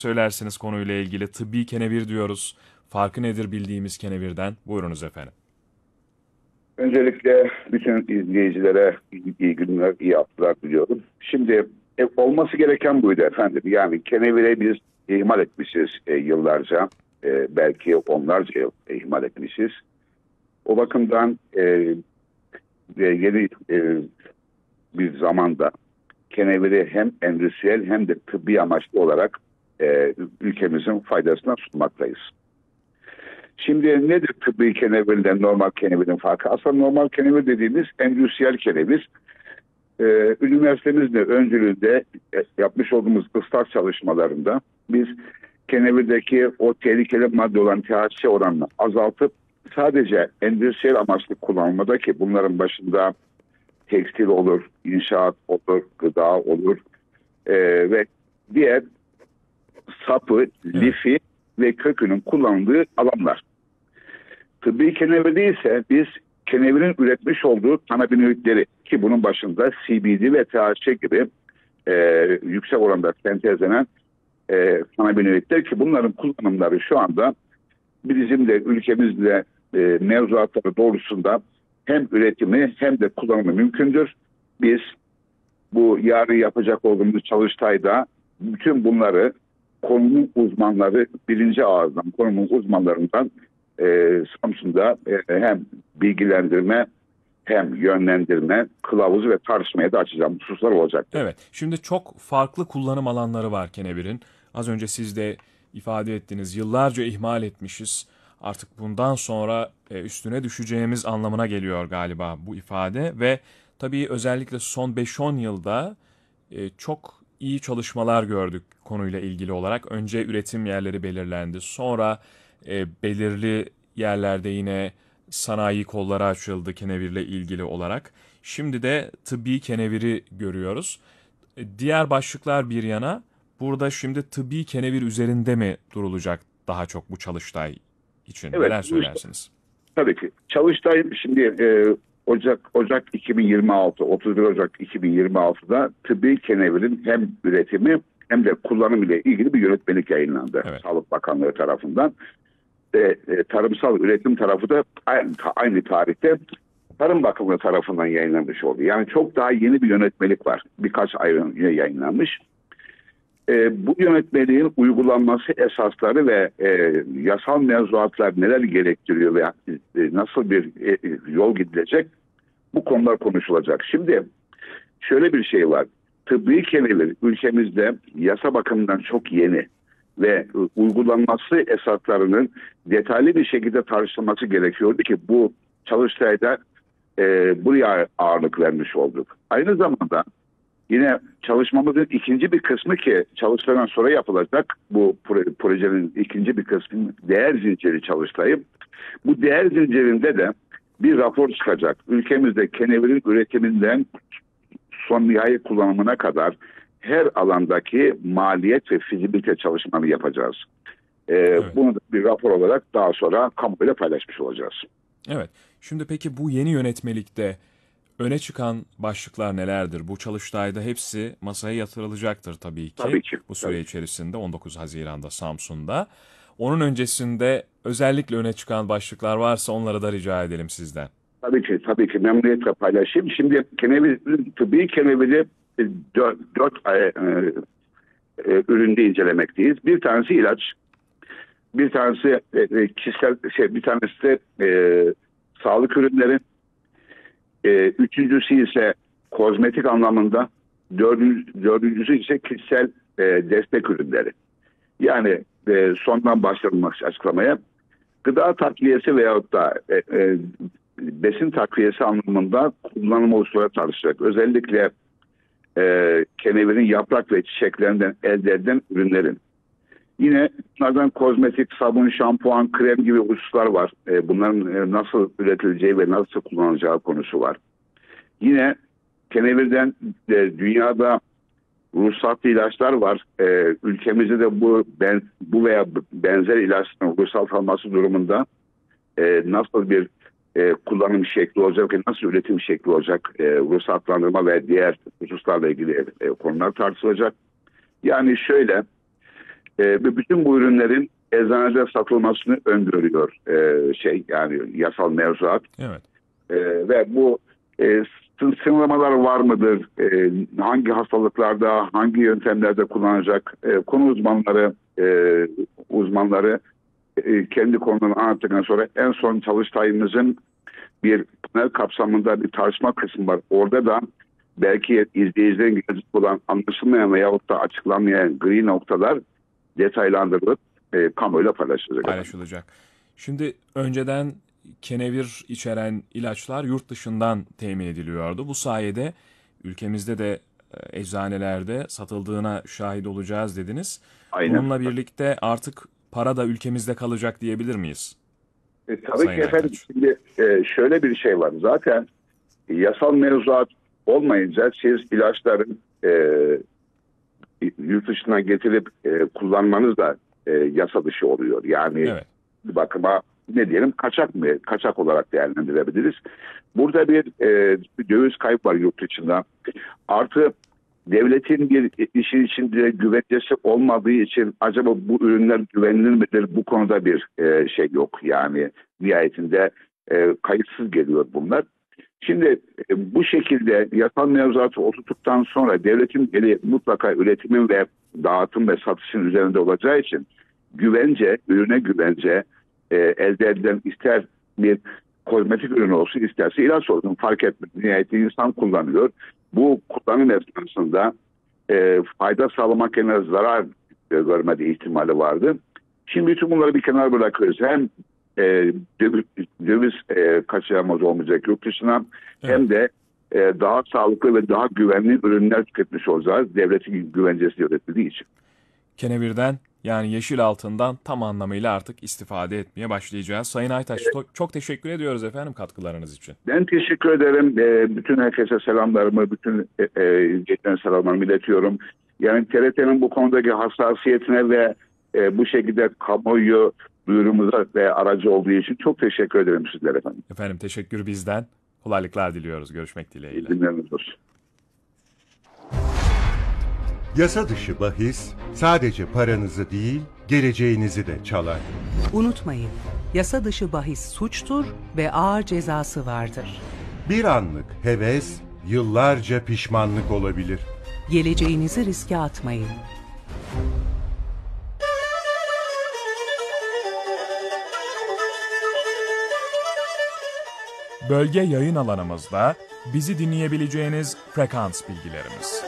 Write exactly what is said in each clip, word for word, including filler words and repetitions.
söylersiniz konuyla ilgili? Tıbbi kenevir diyoruz. Farkı nedir bildiğimiz kenevirden? Buyurunuz efendim. Öncelikle bütün izleyicilere iyi günler, iyi haftalar diliyorum. Şimdi e, olması gereken buydu efendim. Yani kenevire biz ihmal etmişiz e, yıllarca. E, belki onlarca yıl ihmal etmişiz. O bakımdan e, e, yeni e, bir zamanda keneviri hem endüstriyel hem de tıbbi amaçlı olarak e, ülkemizin faydasına sunmaktayız. Şimdi nedir tıbbi kenevirle normal kenevirin farkı? Aslında normal kenevir dediğimiz endüstriyel kenevir. Ee, üniversitemizle öncülüğünde yapmış olduğumuz ıslak çalışmalarında biz kenevirdeki o tehlikeli madde olan T H C oranını azaltıp sadece endüstriyel amaçlı kullanılmada, ki bunların başında tekstil olur, inşaat olur, gıda olur ee, ve diğer sapı, lifi ve kökünün kullanıldığı alanlar. Tıbbi kenevirde ise biz kenevirin üretmiş olduğu kanabinoidleri, ki bunun başında C B D ve T H C gibi e, yüksek oranda sentezlenen e, kanabinoidler, ki bunların kullanımları şu anda bizim de ülkemizde e, mevzuatları doğrusunda hem üretimi hem de kullanımı mümkündür. Biz bu yarın yapacak olduğumuz çalıştayda bütün bunları konunun uzmanları, birinci ağızdan konunun uzmanlarından e, Samsun'da e, hem bilgilendirme hem yönlendirme, kılavuzu ve tartışmaya da açacağım hususlar olacaktır. Evet, şimdi çok farklı kullanım alanları var kenevirin. Az önce siz de ifade ettiniz, yıllarca ihmal etmişiz. Artık bundan sonra e, üstüne düşeceğimiz anlamına geliyor galiba bu ifade. Ve tabii özellikle son beş on yılda e, çok iyi çalışmalar gördük konuyla ilgili olarak. Önce üretim yerleri belirlendi, sonra e, belirli yerlerde yine sanayi kolları açıldı kenevirle ilgili olarak. Şimdi de tıbbi keneviri görüyoruz. E, Diğer başlıklar bir yana, burada şimdi tıbbi kenevir üzerinde mi durulacak daha çok bu çalıştay için? Evet, Neler söylersiniz? tabii ki. Çalıştay şimdi e, Ocak Ocak iki bin yirmi altı, otuz bir Ocak iki bin yirmi altıda tıbbi kenevirin hem üretimi hem de kullanımı ile ilgili bir yönetmelik yayınlandı. Evet. Sağlık Bakanlığı tarafından. Ve e, tarımsal üretim tarafı da aynı, aynı tarihte Tarım Bakanlığı tarafından yayınlanmış oldu. Yani çok daha yeni bir yönetmelik var. Birkaç ay önce yayınlanmış. E, bu yönetmeliğin uygulanması esasları ve e, yasal mevzuatlar neler gerektiriyor ve e, nasıl bir e, yol gidilecek, bu konular konuşulacak. Şimdi şöyle bir şey var. Tıbbi kenevir ülkemizde yasa bakımından çok yeni ve uygulanması esaslarının detaylı bir şekilde tartışılması gerekiyordu ki bu çalıştayda e, buraya ağırlık vermiş olduk. Aynı zamanda yine çalışmamızın ikinci bir kısmı, ki çalışmadan sonra yapılacak bu projenin ikinci bir kısmı değer zinciri çalıştayı. Bu değer zincirinde de bir rapor çıkacak. Ülkemizde kenevirin üretiminden son nihai kullanımına kadar her alandaki maliyet ve fizibilite çalışmalarını yapacağız. Ee, Evet. Bunu da bir rapor olarak daha sonra kamuoyuyla paylaşmış olacağız. Evet. Şimdi peki bu yeni yönetmelikte öne çıkan başlıklar nelerdir? Bu çalıştayda hepsi masaya yatırılacaktır tabii ki. Tabii ki. Bu süre Tabii. içerisinde on dokuz Haziran'da Samsun'da. Onun öncesinde özellikle öne çıkan başlıklar varsa onları da rica edelim sizden. Tabii ki, tabii ki memnuniyetle paylaşayım. Şimdi kenevir, tıbbi keneviri e, dört, dört e, e, üründe incelemekteyiz. Bir tanesi ilaç, bir tanesi e, kişisel şey, bir tanesi de e, sağlık ürünleri, e, üçüncüsü ise kozmetik anlamında, dördüncü, dördüncüsü ise kişisel e, destek ürünleri. Yani e, sondan başlanmış açıklamaya, gıda takviyesi veyahut da e, e, besin takviyesi anlamında kullanım hususları tartışacak. Özellikle e, kenevirin yaprak ve çiçeklerinden elde edilen ürünlerin. Yine bunlardan kozmetik, sabun, şampuan, krem gibi hususlar var. E, bunların e, nasıl üretileceği ve nasıl kullanılacağı konusu var. Yine kenevirden e, dünyada ruhsatlı ilaçlar var. E, ülkemizde de bu ben, bu veya benzer ilaçların ruhsat alması durumunda e, nasıl bir e, kullanım şekli olacak ve nasıl üretim şekli olacak, e, ruhsatlandırma ve diğer hususlarla ilgili e, konular tartışılacak. Yani şöyle, e, ve bütün bu ürünlerin eczanede satılmasını öngörüyor e, şey yani yasal mevzuat. Evet. E, ve bu e, sınırlamalar var mıdır? E, hangi hastalıklarda, hangi yöntemlerde kullanacak? E, konu uzmanları e, uzmanları e, kendi konularını anlattıktan sonra en son Çalıştay'ımızın bir panel kapsamında bir tartışma kısmı var. Orada da belki izleyicilerin gelecek olan anlaşılmayan veyahut da açıklanmayan gri noktalar detaylandırılıp e, kamuoyuyla paylaşılacak. Paylaşılacak. Şimdi önceden kenevir içeren ilaçlar yurt dışından temin ediliyordu. Bu sayede ülkemizde de e, eczanelerde satıldığına şahit olacağız dediniz. Aynen. Bununla birlikte artık para da ülkemizde kalacak diyebilir miyiz? E, tabii Sayın ki efendim. Aytaç. Şimdi e, şöyle bir şey var. Zaten yasal mevzuat olmayınca siz ilaçların e, yurt dışından getirip e, kullanmanız da e, yasa dışı oluyor. Yani Evet. bir bakıma ne diyelim kaçak mı? Kaçak olarak değerlendirebiliriz. Burada bir, e, bir döviz kaybı var yurt dışında. Artı devletin bir işin içinde güvencesi olmadığı için acaba bu ürünler güvenilir midir? Bu konuda bir e, şey yok. Yani nihayetinde e, kayıtsız geliyor bunlar. Şimdi e, bu şekilde yasal mevzuatı oturttuktan sonra devletin eli mutlaka üretimin ve dağıtım ve satışın üzerinde olacağı için güvence, ürüne güvence e, elde edilen ister bir kozmetik ürün olsun isterse ilaç olsun fark etmez. Nihayetinde insan kullanıyor. Bu kullanım esnasında e, fayda sağlamak yerine zarar görmediği ihtimali vardı. Şimdi bütün bunları bir kenara bırakıyoruz. Hem e, döviz, döviz e, kaçırmamız olmayacak yurt dışına Evet. hem de e, daha sağlıklı ve daha güvenli ürünler tüketmiş olacağız. Devletin güvencesi üretildiği için. Kenevirden yani yeşil altından tam anlamıyla artık istifade etmeye başlayacağız. Sayın Aytaç to- çok teşekkür ediyoruz efendim katkılarınız için. Ben teşekkür ederim. E, bütün herkese selamlarımı, bütün e, e, izleyicilerine selamlarımı iletiyorum. Yani T R T'nin bu konudaki hassasiyetine ve e, bu şekilde kamuoyu duyurumuza ve aracı olduğu için çok teşekkür ederim sizlere efendim. Efendim teşekkür bizden. Kolaylıklar diliyoruz. Görüşmek dileğiyle. Dinleriniz olsun. Yasa dışı bahis sadece paranızı değil, geleceğinizi de çalar. Unutmayın, yasa dışı bahis suçtur ve ağır cezası vardır. Bir anlık heves, yıllarca pişmanlık olabilir. Geleceğinizi riske atmayın. Bölge yayın alanımızda bizi dinleyebileceğiniz frekans bilgilerimiz.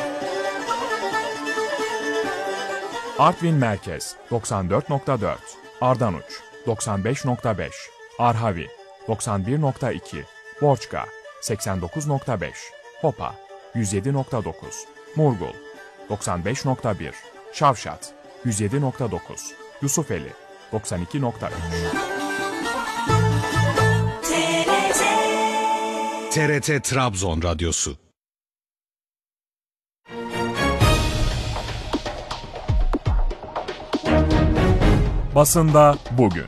Artvin Merkez doksan dört nokta dört, Ardanuç doksan beş nokta beş, Arhavi doksan bir nokta iki, Borçka seksen dokuz nokta beş, Hopa yüz yedi nokta dokuz, Murgul doksan beş nokta bir, Şavşat yüz yedi nokta dokuz, Yusufeli doksan iki nokta üç. T R T Trabzon Radyosu. Basında bugün.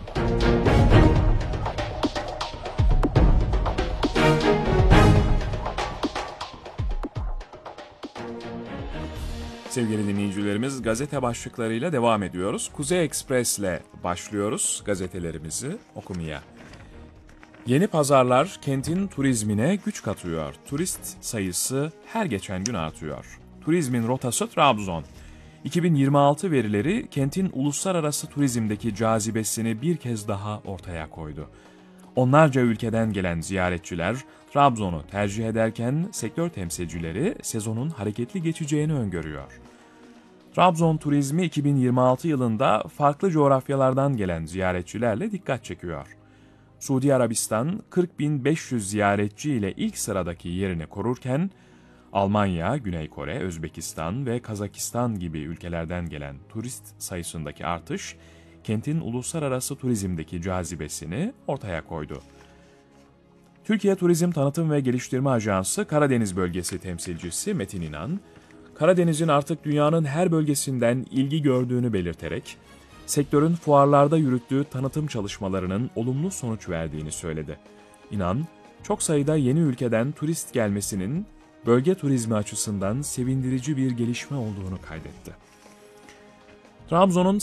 Sevgili dinleyicilerimiz, gazete başlıklarıyla devam ediyoruz. Kuzey Ekspres'le başlıyoruz gazetelerimizi okumaya. Yeni pazarlar kentin turizmine güç katıyor. Turist sayısı her geçen gün artıyor. Turizmin rotası Trabzon. iki bin yirmi altı verileri kentin uluslararası turizmdeki cazibesini bir kez daha ortaya koydu. Onlarca ülkeden gelen ziyaretçiler Trabzon'u tercih ederken sektör temsilcileri sezonun hareketli geçeceğini öngörüyor. Trabzon turizmi iki bin yirmi altı yılında farklı coğrafyalardan gelen ziyaretçilerle dikkat çekiyor. Suudi Arabistan kırk bin beş yüz ziyaretçi ile ilk sıradaki yerini korurken, Almanya, Güney Kore, Özbekistan ve Kazakistan gibi ülkelerden gelen turist sayısındaki artış, kentin uluslararası turizmdeki cazibesini ortaya koydu. Türkiye Turizm Tanıtım ve Geliştirme Ajansı Karadeniz Bölgesi temsilcisi Metin İnan, Karadeniz'in artık dünyanın her bölgesinden ilgi gördüğünü belirterek, sektörün fuarlarda yürüttüğü tanıtım çalışmalarının olumlu sonuç verdiğini söyledi. İnan, çok sayıda yeni ülkeden turist gelmesinin bölge turizmi açısından sevindirici bir gelişme olduğunu kaydetti. Trabzon'un